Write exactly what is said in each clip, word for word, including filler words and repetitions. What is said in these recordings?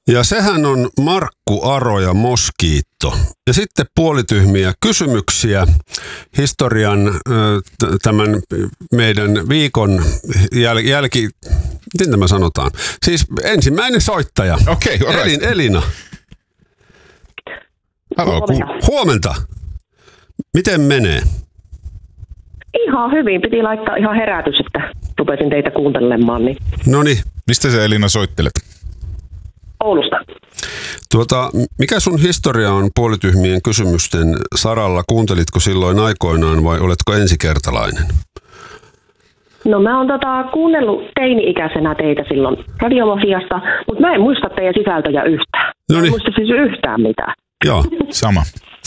Ja sehän on Markku Aro ja Moskiitto. Ja sitten puolityhmiä kysymyksiä historian tämän meidän viikon jäl, jälki... Miten tämä sanotaan? Siis ensimmäinen soittaja. Okei, okay, right. Elin, Elina. Halo, Huomenta. Huomenta. Miten menee? Ihan hyvin. Piti laittaa ihan herätys, että rupesin teitä kuuntelemaan. Niin Noniin. Mistä sä Elina soittelet? Oulusta. Tuota, mikä sun historia on puolityhmien kysymysten saralla? Kuuntelitko silloin aikoinaan vai oletko ensikertalainen? No mä oon tota, kuunnellut teini-ikäisenä teitä silloin Radiomafiasta, mutta mä en muista teidän sisältöjä yhtään. Mä en muista siis yhtään mitään. Joo. Sama.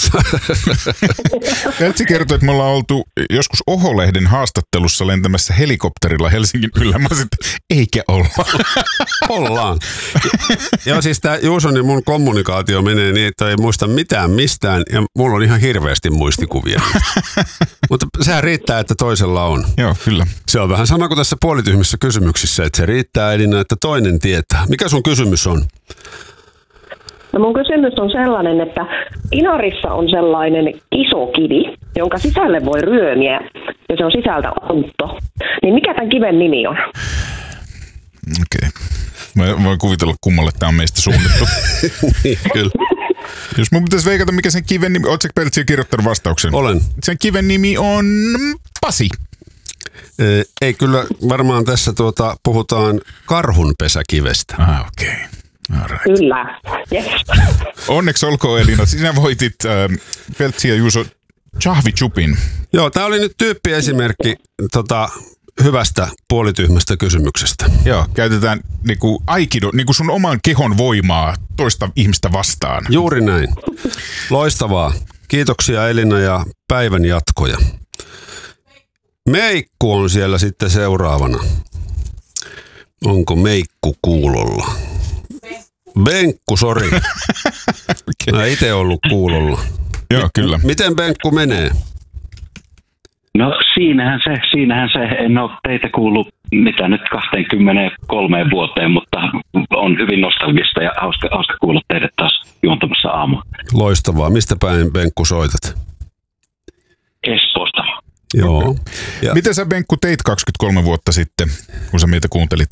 Peltsi kertoi, että me ollaan oltu joskus Oho-lehden haastattelussa lentämässä helikopterilla Helsingin yllä. Mä sanoin, että eikä olla. Ollaan. Joo, siis tää Juuson ja mun kommunikaatio menee niin, että ei muista mitään mistään ja mulla on ihan hirveästi muistikuvia. Mutta sehän riittää, että toisella on. Joo, kyllä. Se on vähän sama kuin tässä puolityhmissä kysymyksissä, että se riittää Elina, että toinen tietää. Mikä sun kysymys on? No mun kysymys on sellainen, että Inarissa on sellainen iso kivi, jonka sisälle voi ryömiä, ja se on sisältä ontto. Niin mikä tämän kiven nimi on? Okei. Okay. Mä voin kuvitella, kummalle tämä on meistä suunnittu. Niin, kyllä. Jos mun pitäisi veikata, mikä sen kiven nimi... Oletko Peltsi kirjoittanut vastauksen? Olen. Sen kiven nimi on Pasi. Ee, ei kyllä, varmaan tässä tuota, puhutaan karhunpesäkivestä. Ah, okei. Okay. Right. Kyllä. Yes. Onneksi olkoon Elina. Sinä voitit äh, Peltsi ja Juuso Chahvi-chupin. Joo, tämä oli nyt tyyppiesimerkki tota, hyvästä puolityhmästä kysymyksestä. Joo, käytetään niinku aikido, niinku sun oman kehon voimaa toista ihmistä vastaan. Juuri näin. Loistavaa. Kiitoksia Elina ja päivän jatkoja. Meikku on siellä sitten seuraavana. Onko Meikku kuulolla? Benkku, sori. Okay. Mä itse ollut kuulolla. Joo, kyllä. Miten Benkku menee? No siinähän se, siinähän se. En ole teitä kuullut mitä nyt kaksikymmentäkolme vuoteen, mutta on hyvin nostalgista ja hauska, hauska kuulla teidät taas juontamassa aamua. Loistavaa. Mistä päin Benkku soitat? Espoosta. Joo. Ja. Miten sä Benkku teit kaksikymmentäkolme vuotta sitten, kun sä meitä kuuntelit?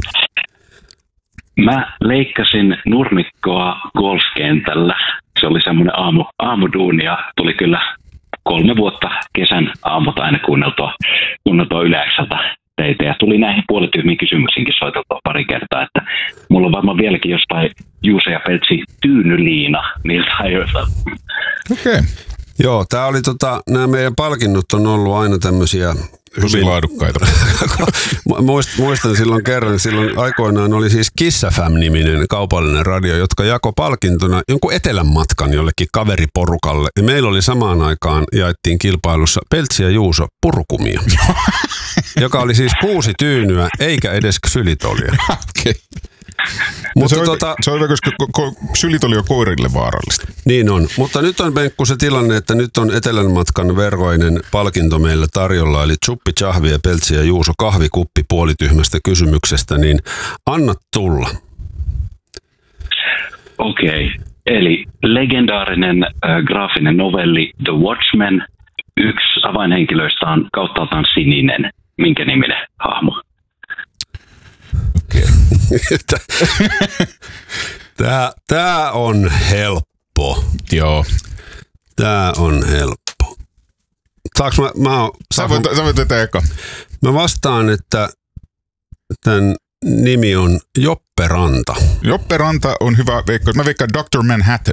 Mä leikkasin nurmikkoa golfkentällä. Se oli semmoinen aamu, aamuduuni ja tuli kyllä kolme vuotta kesän aamut aina kuunneltua, kuunneltua Yle-X:ltä teitä. Ja tuli näihin puolityhmiin kysymyksiinkin soiteltua pari kertaa, että mulla on varmaan vieläkin jostain Juuse ja Peltsi tyynyliina niiltä ajoilta. Okei. Okay. Joo, tää oli tota, nämä meidän palkinnot on ollut aina tämmöisiä hyvin laadukkaita. Muistan silloin kerran, silloin aikoinaan oli siis Kiss F M-niminen kaupallinen radio, jotka jako palkintona jonkun etelän matkan jollekin kaveriporukalle. Ja meillä oli samaan aikaan, jaettiin kilpailussa Peltsi ja Juuso purkumia, joka oli siis kuusi tyynyä, eikä edes ksylitolia. Okay. Mutta se, tota, se on hyvä, koska ko- ko- ksylitoli on koirille vaarallista. Niin on, mutta nyt on Benkku se tilanne, että nyt on etelän matkan verkoinen palkinto meillä tarjolla, eli Chuppi, Chahvi ja Peltsi ja Juuso kahvikuppi puolityhmästä kysymyksestä, niin anna tulla. Okei, okay. Eli legendaarinen äh, graafinen novelli The Watchmen, yksi avainhenkilöistä on kauttaaltaan sininen. Minkä niminen hahmo? Okei. Tää, tää on helppo. Joo. Tää on helppo. Saanko mä... mä oon, sä voit, sä voit tätä eka. Mä vastaan, että tämän nimi on Joppe Ranta. Joppe Ranta on hyvä veikkaus. Mä veikkaan doktor Manhattan.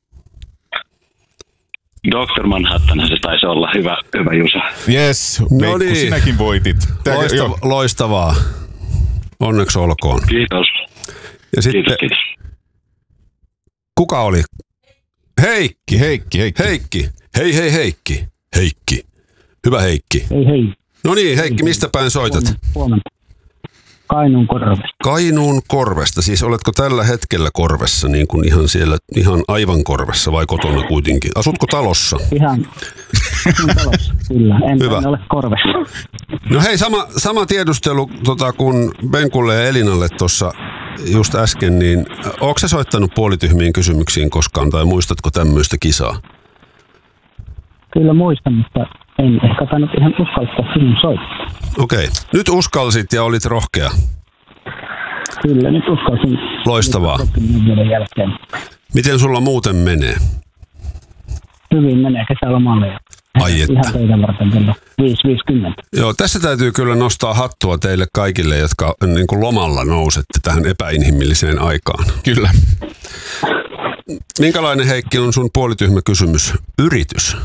doktor Manhattan se taisi olla. Hyvä, hyvä Jusa. Yes, Veikku, niin. Sinäkin voitit. Tää, Loistava, loistavaa. Onneksi olkoon. Kiitos. Ja sitten, kiitos, kiitos. Kuka oli? Heikki. Heikki, Heikki. Heikki. Hei, hei, Heikki. Heikki. Hyvä Heikki. Hei, hei. No niin, Heikki, mistä päin soitat? Huomenta. Kainuun Korvesta. Kainuun Korvesta. Siis oletko tällä hetkellä Korvessa, niin kuin ihan siellä, ihan aivan Korvessa vai kotona kuitenkin? Asutko talossa? Ihan, ihan talossa, kyllä. En, Hyvä. en ole Korvessa. No hei, sama, sama tiedustelu tota, kuin Benkulle ja Elinalle tuossa just äsken, niin ootko sä soittanut puolityhmiin kysymyksiin koskaan tai muistatko tämmöistä kisaa? Kyllä muistan, mutta en ehkä tainnut ihan uskaltaa sinun soittaa. Okei. Okay. Nyt uskalsit ja olit rohkea. Kyllä, nyt uskalsin. Loistavaa. Vuoden jälkeen. Miten sulla muuten menee? Hyvin menee kesälomalle. Ja Ai että. ihan teidän varten kello viisi viisikymmentä. Joo, tässä täytyy kyllä nostaa hattua teille kaikille, jotka niin kuin lomalla nousette tähän epäinhimilliseen aikaan. Kyllä. Minkälainen, Heikki, on sun puolityhmä kysymys? Yritys?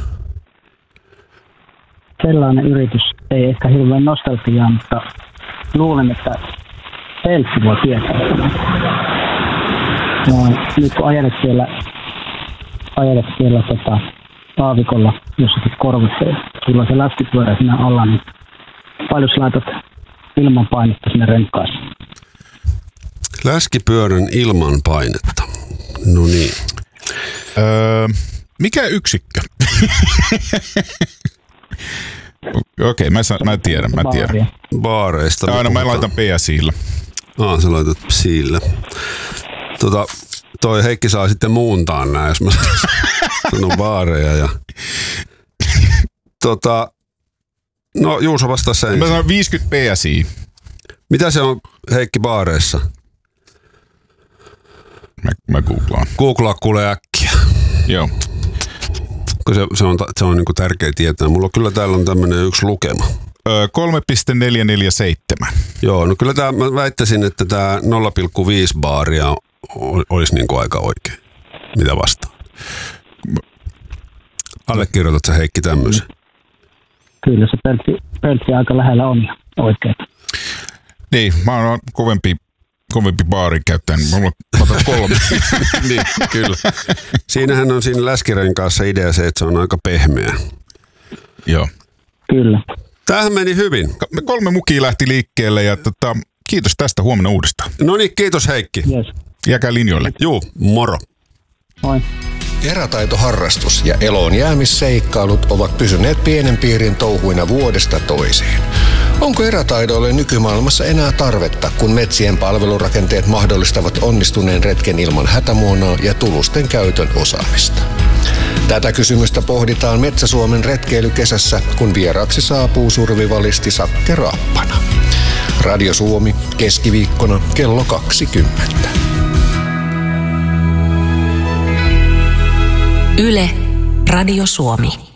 Sellainen yritys ei ehkä hirveän nostalgiaa, mutta luulen, että Peltsi voi tietää. No, nyt kun ajelet siellä, ajelet siellä tota, aavikolla jossakin korvassa ja sulla se läskipyörä siinä alla, niin paljon sä laitat ilmanpainetta sinne renkaaseen? Läskipyörän ilmanpainetta. No niin. Öö, mikä yksikkö? Okei, okay, mä, mä tiedän, mä tiedän. Baareista. Aina mä laitan P S I:llä. Ah, sä laitat Psiillä. Tota, toi Heikki saa sitten muuntaa nää, jos mä sanon baareja. Ja... Tota, no Juuso vastaa sen. Mä sanon viisikymmentä P S I. Mitä se on, Heikki, baareissa? Mä, mä googlaan. Googlaa kuule äkkiä. Joo. Se, se on, se on niinku tärkeä tietää. Mulla kyllä täällä on tämmönen yksi lukema. Öö, kolme pilkku neljä neljä seitsemän. Joo, no kyllä tää, mä väittäisin, että tää nolla pilkku viisi baaria olisi niinku aika oikein. Mitä vastaan? Allekirjoitat sä, Heikki, tämmöisen? Kyllä se peltsi, peltsi aika lähellä on oikein. Niin, mä oon kovempi, kovempi baarin käyttäjä, niin mulla otan kolme. Niin, kyllä. Siinähän on siinä läskirenkaassa idea se, että se on aika pehmeä. Joo. Kyllä. Tämähän meni hyvin. Me kolme mukia lähti liikkeelle ja tota, kiitos tästä, huomenna uudestaan. No niin, kiitos Heikki. Yes. Jääkää linjoille. Juu, moro. Moi. Erätaitoharrastus ja eloon jäämisseikkailut ovat pysyneet pienen piirin touhuina vuodesta toiseen. Onko erätaidoille nykymaailmassa enää tarvetta, kun metsien palvelurakenteet mahdollistavat onnistuneen retken ilman hätämuonaa ja tulusten käytön osaamista? Tätä kysymystä pohditaan Metsä-Suomen retkeilykesässä, kun vieraaksi saapuu survivalisti Sakke Raappana. Radio Suomi, keskiviikkona kello kaksikymmentä. Yle, Radio Suomi.